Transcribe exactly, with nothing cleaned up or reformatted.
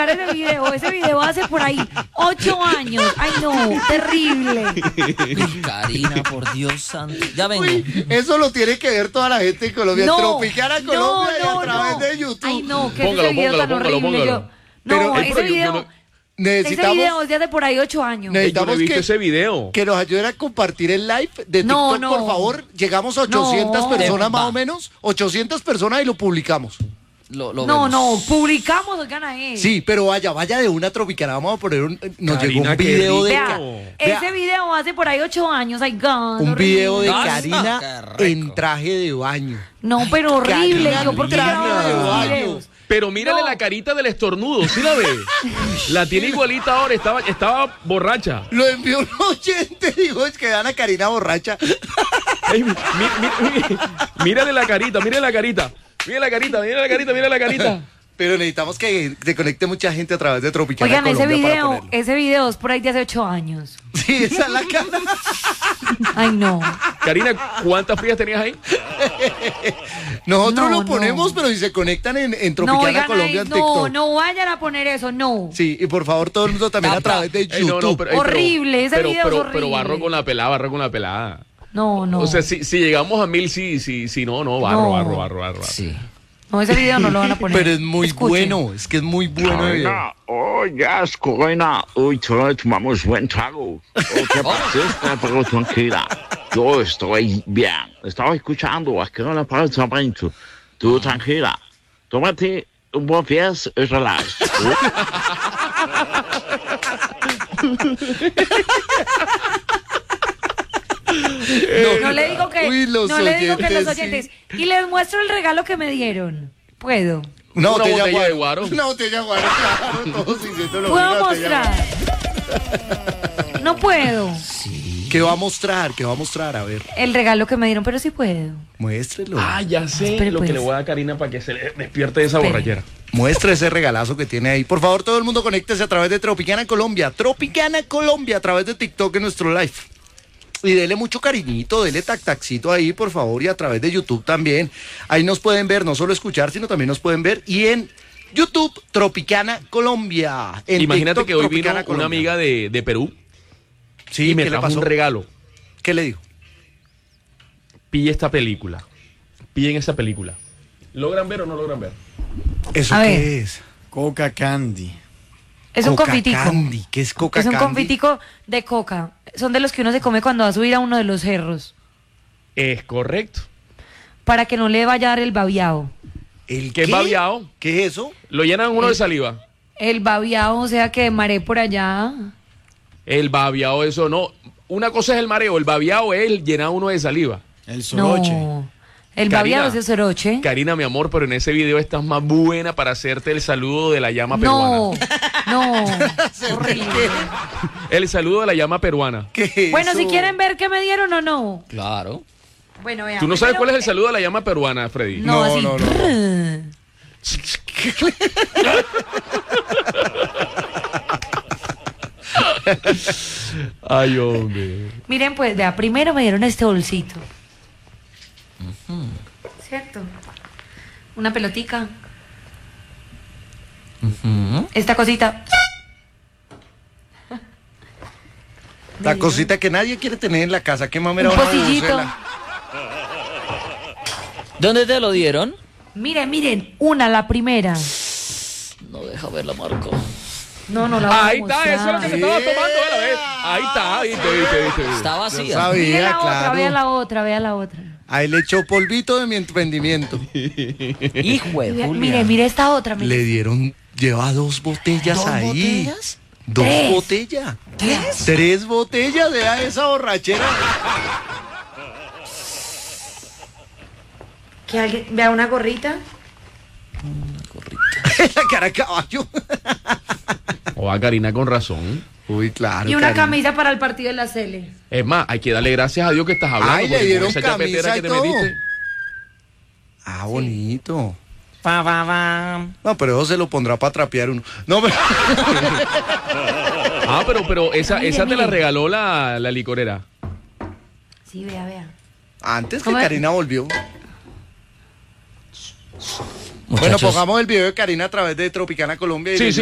publicar ese video. Ese video hace por ahí ocho años. Ay, no, terrible. Karina, por Dios santo. Ya vengo. Uy, eso lo tiene que ver toda la gente en Colombia. No, Tropicana Colombia no, y a través no. de YouTube. Ay, no, que Póngalo, ese video póngalo, tan póngalo, horrible. póngalo. Yo, no, Pero, eh, ese pero yo- video, yo no- ese Necesitamos video es de hace por ahí ocho años. Ne- Ey, yo no he necesitamos visto que- ese video. que nos ayuden a compartir el live de No, TikTok, no. por favor. Llegamos a ochocientas No. personas más Va. o menos. ochocientas personas y lo publicamos. Lo, lo No, vemos. no, publicamos, oigan a él. Sí, pero vaya, vaya de una Tropicana. Vamos a poner un... Nos Karina, llegó un qué video de... Vea, Ca- Vea. ese video hace por ahí ocho años. Ay, God, Un horrible. video de Ah, Karina qué rico. en traje de baño. No, pero horrible. Karina, Yo, ¿por qué Karina, grabo esos baño. videos? Pero mírale No. la carita del estornudo, ¿sí la ve? La tiene igualita ahora, estaba, estaba borracha. Lo envió un oyente, dijo, es que dan a Karina borracha. Ey, mi- mi- mi- mírale la carita, mírale la carita. Mira la carita, mira la carita, mira la carita. Pero necesitamos que se conecte mucha gente a través de Tropicana Oigan, ese Colombia para video, ponerlo. ese video es por ahí de hace ocho años. Sí, esa es la cara. Ay, no. Karina, ¿cuántas frías tenías ahí? Nosotros No, lo ponemos, no. pero si se conectan en, en No, Tropicana oigan, Colombia ahí, en no, TikTok. no vayan a poner eso, no. Sí, y por favor todo el mundo también a Tapa. través de Ey, YouTube. no, no, pero- ey, pero- Horrible, ese pero, video es pero, horrible. Pero barro con la pelada, barro con la pelada. No, no. O sea, si, si llegamos a mil, sí, sí, sí, no, no, barro, No. barro, barro, barro. barro. Sí. No, ese video no lo van a poner. Pero es muy Escuchen. bueno, es que es muy bueno el video. Karina, oigas, Corina, hoy solo tomamos buen trago. Oh, ¿Qué pasa? Pero tranquila, yo estoy bien. Estaba escuchando aquí en el apartamento. Tú tranquila, tómate un buen fies y relax. No le digo que, Uy, los no le digo que los oyentes, oyentes. Y les muestro el regalo que me dieron. Puedo. Una, Una botella, botella de de guaro. Una botella de guaro, claro, todos diciendo lo Puedo mismo, botella de mostrar. No puedo. guaro. ¿Qué va a mostrar? ¿Qué va a mostrar? A ver, El regalo que me dieron, pero sí puedo. muéstrelo. Ah, ya sé Espere, lo pues. que le voy a dar a Karina para que se le despierte de esa Espere. borrachera. Muestre ese regalazo que tiene ahí. Por favor, todo el mundo conéctese a través de Tropicana Colombia. Tropicana Colombia a través de TikTok en nuestro live. Y dele mucho cariñito, dele tac-tacito ahí, por favor, y a través de YouTube también. Ahí nos pueden ver, no solo escuchar, sino también nos pueden ver. Y en YouTube, Tropicana Colombia. En Imagínate TikTok, que hoy vino Tropicana una Colombia. amiga de, de Perú Sí, y me ¿qué le trajo pasó? un regalo. ¿Qué le dijo? Pille esta película. Pillen esa película. ¿Logran ver o no logran ver? ¿Eso A qué ver. es? Coca Candy. Es un Coca confitico. Candy. ¿Qué es Coca Es un Candy? confitico de coca. Son de los que uno se come cuando va a subir a uno de los cerros. Es correcto. Para que no le vaya a dar el babiao. ¿El ¿Qué es babiao? ¿Qué es eso? Lo llenan uno de saliva. El babiao, o sea que maré por allá. El babiao, eso no. Una cosa es el mareo, el babiao es el llenar uno de saliva. El soroche. No. El Karina. babiao es de soroche. Karina, mi amor, pero en ese video estás más buena para hacerte el saludo de la llama No, peruana. no. Horrible. El saludo de la llama peruana. ¿Qué es Bueno, si eso? quieren ver qué me dieron o no. Claro. Bueno, vean. ¿Tú no sabes primero- cuál es el saludo de la llama peruana, Freddy? No, No, así. no, no. brr. Ay, hombre. Miren, pues, vea, primero me dieron este bolsito. ¿Cierto? Una pelotica. Esta cosita. La cosita que nadie quiere tener en la casa. ¿Qué mamera Un una pocillito. bubucela? ¿Dónde te lo dieron? Miren, miren, una, la primera. No deja ver la marca. No, no la voy a Ahí está, eso es lo que se estaba tomando a la vez. Ahí está, viste, viste, viste. viste. Está Yo vacía. Mire sabía, la otra, claro. vea la otra, vea la otra. Ahí le echó polvito de mi emprendimiento. Hijo de Mire, Julia. mire, mire esta otra. Mire. Le dieron, lleva dos botellas ¿Dos ahí. botellas? Dos Tres. botellas. ¿Tres? Tres botellas de esa borrachera. Que alguien vea una gorrita. La cara de caballo. O a Karina con razón. Uy, claro. Y una Karina. camisa para el partido de la Cele. Es más, hay que darle gracias a Dios que estás hablando. Ay, le porque con dieron esa camisa chapetera y que te todo. metiste. Ah, bonito. Pa, pa, pa. No, pero eso se lo pondrá para trapear uno. No, pero... Ah, pero, pero esa, Mire, esa te la mire. regaló la, la licorera. Sí, vea, vea. Antes que ¿Cómo es? Karina volvió. Bueno, Muchachos, pongamos el video de Karina a través de Tropicana Colombia. Y Sí, le- sí.